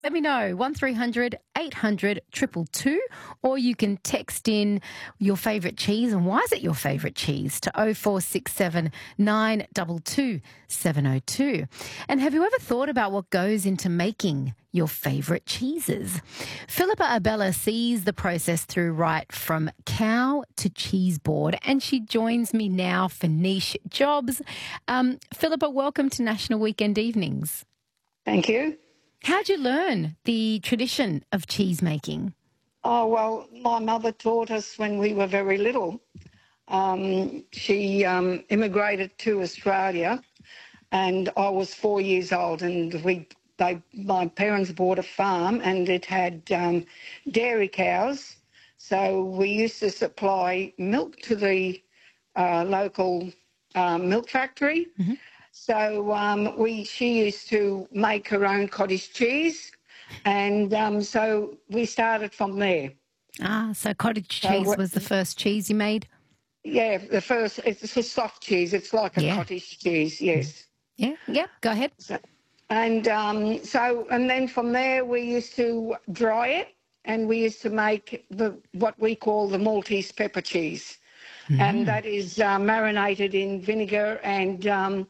Let me know, 1300 800 222, or you can text in your favourite cheese and why is it your favourite cheese to 0467 922 702. And have you ever thought about what goes into making your favourite cheeses? Philippa Abella sees the process through right from cow to cheese board, and she joins me now for Niche Jobs. Philippa, welcome to National Weekend Evenings. Thank you. How'd you learn the tradition of cheese making? Oh, well, my mother taught us when we were very little. She immigrated to Australia and I was 4 years old, and my parents bought a farm and it had dairy cows. So we used to supply milk to the local milk factory. Mm-hmm. So she used to make her own cottage cheese, and so we started from there. So cottage cheese was the first cheese you made? Yeah, it's a soft cheese. It's like a cottage cheese, yes. Yeah, go ahead. And then from there we used to dry it, and we used to make what we call the Maltese pepper cheese. Mm-hmm. And that is marinated in vinegar and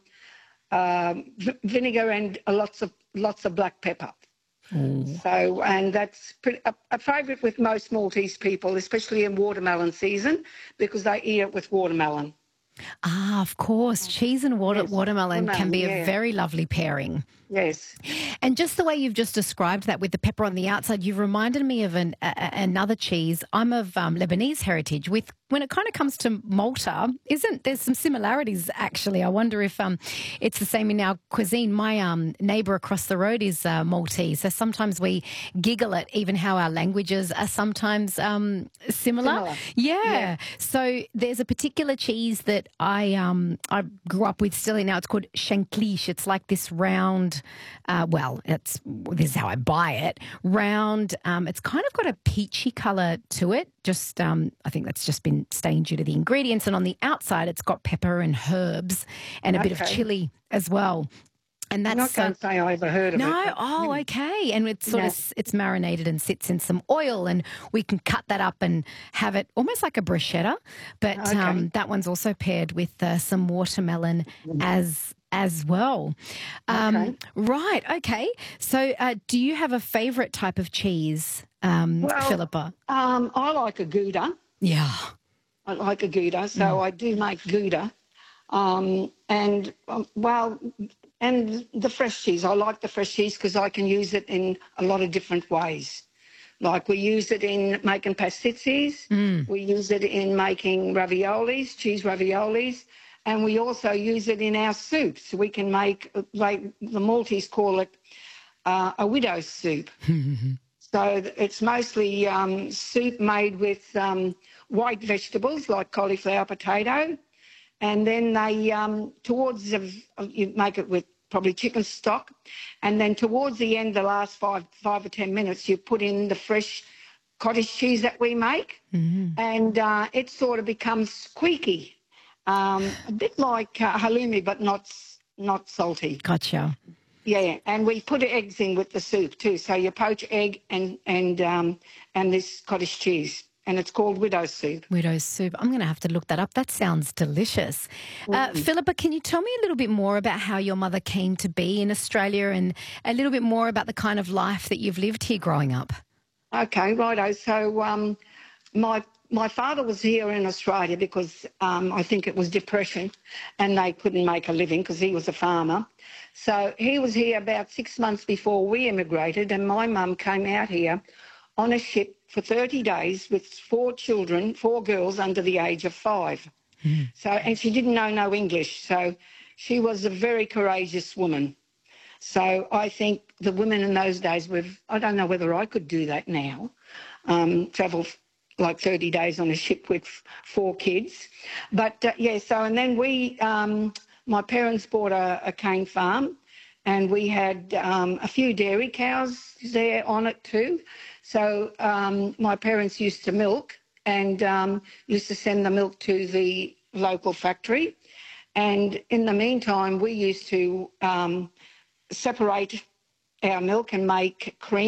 lots of black pepper. So, and that's a favourite with most Maltese people, especially in watermelon season, because they eat it with watermelon. Of course. Cheese and watermelon can be a very lovely pairing. Yes. And just the way you've just described that with the pepper on the outside, you've reminded me of another cheese. I'm of Lebanese heritage. When it kind of comes to Malta, there's some similarities actually. I wonder if it's the same in our cuisine. My neighbour across the road is Maltese, so sometimes we giggle at even how our languages are sometimes similar. Yeah. So there's a particular cheese that I grew up with still now. It's called shanklish. It's like this round. This is how I buy it. Round. It's kind of got a peachy colour to it. Just, I think that's just been stained due to the ingredients. And on the outside, it's got pepper and herbs and a bit of chili as well. And that's I can't say I ever heard of it. No, okay. And it's it's marinated and sits in some oil, and we can cut that up and have it almost like a bruschetta. But that one's also paired with some watermelon as well. Right, okay. So do you have a favourite type of cheese, Philippa? I like a Gouda. Yeah. I like a Gouda, so I do make Gouda. And the fresh cheese. I like the fresh cheese because I can use it in a lot of different ways. Like we use it in making pastizzis, we use it in making raviolis, cheese raviolis, and we also use it in our soups. We can make, like the Maltese call it, a widow's soup. So it's mostly soup made with white vegetables like cauliflower, potato, and then they you make it with probably chicken stock, and then towards the end, the last five or 10 minutes, you put in the fresh cottage cheese that we make, and it sort of becomes squeaky, a bit like halloumi, but not salty. Gotcha. Yeah, and we put eggs in with the soup too. So you poach egg and this cottage cheese, and it's called widow's soup. Widow's soup. I'm going to have to look that up. That sounds delicious. Philippa, can you tell me a little bit more about how your mother came to be in Australia and a little bit more about the kind of life that you've lived here growing up? Okay, righto. So my father was here in Australia because I think it was depression and they couldn't make a living because he was a farmer. So he was here about 6 months before we immigrated, and my mum came out here on a ship for 30 days with 4 children, 4 girls under the age of 5. So, and she didn't know no English, so she was a very courageous woman. So I think the women in those days I don't know whether I could do that now, travel like 30 days on a ship with 4 kids. But and then my parents bought a cane farm, and we had a few dairy cows there on it too. So my parents used to milk and used to send the milk to the local factory. And in the meantime, we used to separate our milk and make cream.